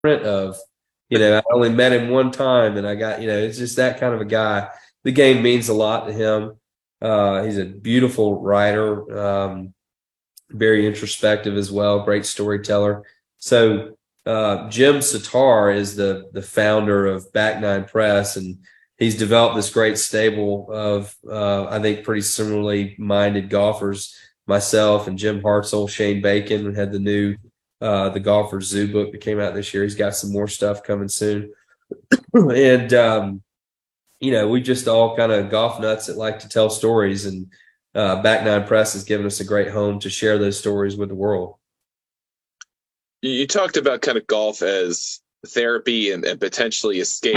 print of. I only met him one time, and I got, it's just that kind of a guy. The game means a lot to him. He's a beautiful writer, very introspective as well, great storyteller. So Jim Sitar is the founder of Back Nine Press, and he's developed this great stable of I think pretty similarly minded golfers. Myself and Jim Hartzell, Shane Bacon had the new the Golfer's Zoo book that came out this year. He's got some more stuff coming soon, and we just all kind of golf nuts that like to tell stories, and Back Nine Press has given us a great home to share those stories with the world. You talked about kind of golf as therapy and potentially escape.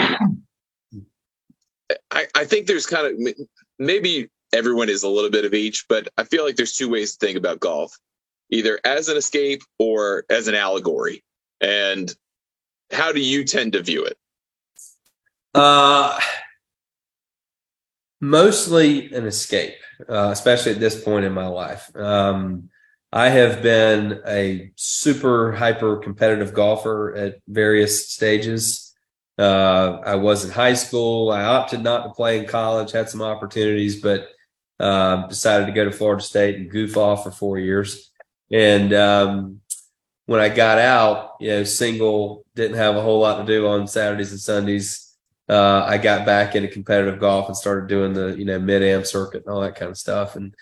I think there's kind of, maybe everyone is a little bit of each, but I feel like there's two ways to think about golf, either as an escape or as an allegory. And how do you tend to view it? Mostly an escape, especially at this point in my life. I have been a super hyper competitive golfer at various stages. I was in high school. I opted not to play in college, had some opportunities, but decided to go to Florida State and goof off for 4 years. And when I got out, single, didn't have a whole lot to do on Saturdays and Sundays. I got back into competitive golf and started doing the, mid-am circuit and all that kind of stuff. And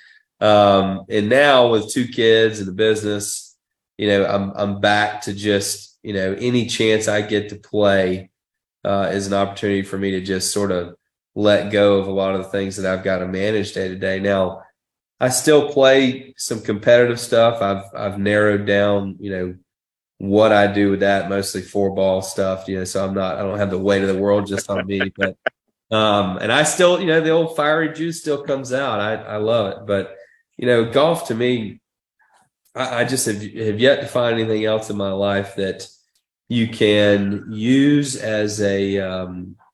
now with 2 kids and the business, I'm back to just, any chance I get to play is an opportunity for me to just sort of let go of a lot of the things that I've got to manage day to day. Now, I still play some competitive stuff. I've narrowed down, what I do with that, mostly 4-ball stuff, so I don't have the weight of the world just on me, but, and I still, the old fiery juice still comes out. I love it, but, golf to me, I just have yet to find anything else in my life that you can use as a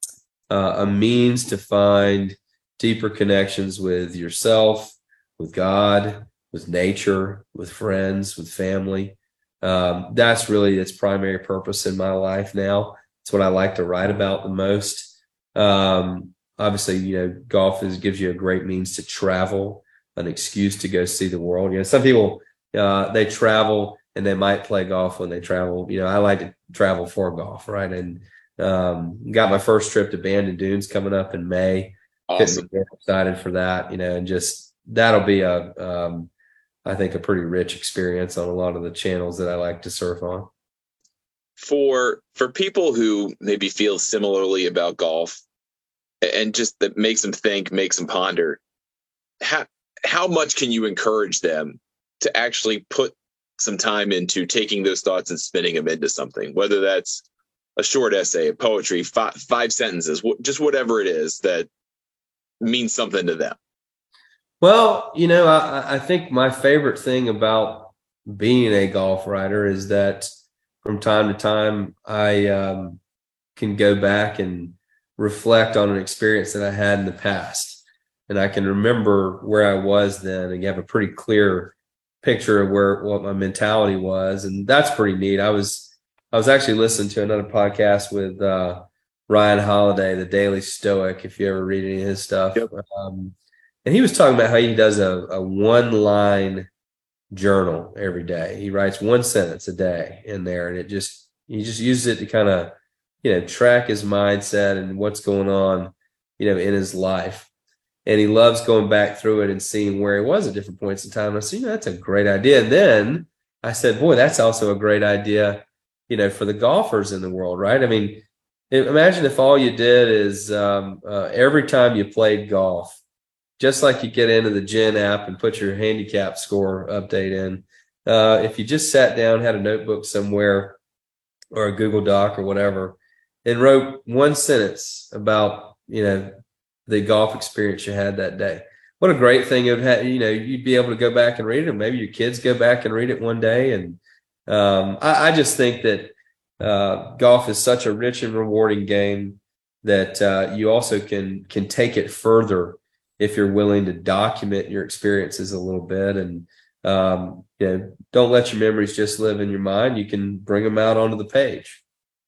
means to find deeper connections with yourself, with God, with nature, with friends, with family. That's really its primary purpose in my life now. It's what I like to write about the most. Obviously, golf gives you a great means to travel, an excuse to go see the world. Some people, they travel and they might play golf when they travel. I like to travel for golf, right? And got my first trip to Bandon Dunes coming up in May. Awesome. Excited for that, and just that'll be I think a pretty rich experience on a lot of the channels that I like to surf on. For people who maybe feel similarly about golf, and just that makes them think, makes them ponder, how much can you encourage them to actually put some time into taking those thoughts and spinning them into something, whether that's a short essay, a poetry, five sentences, just whatever it is that means something to them? Well, I think my favorite thing about being a golf writer is that from time to time I can go back and reflect on an experience that I had in the past. And I can remember where I was then, and you have a pretty clear picture of what my mentality was. And that's pretty neat. I was actually listening to another podcast with Ryan Holiday, the Daily Stoic, if you ever read any of his stuff. Yep. And he was talking about how he does a one-line journal every day. He writes one sentence a day in there, and he just uses it to kind of, track his mindset and what's going on, in his life. And he loves going back through it and seeing where he was at different points in time. And I said, that's a great idea. And then I said, boy, that's also a great idea, for the golfers in the world, right? I mean, imagine if all you did is every time you played golf, just like you get into the Gen app and put your handicap score update in, if you just sat down, had a notebook somewhere or a Google Doc or whatever, and wrote one sentence about, the golf experience you had that day. What a great thing it would have, you'd be able to go back and read it, and maybe your kids go back and read it one day. And I just think that golf is such a rich and rewarding game that you also can take it further if you're willing to document your experiences a little bit. And don't let your memories just live in your mind. You can bring them out onto the page.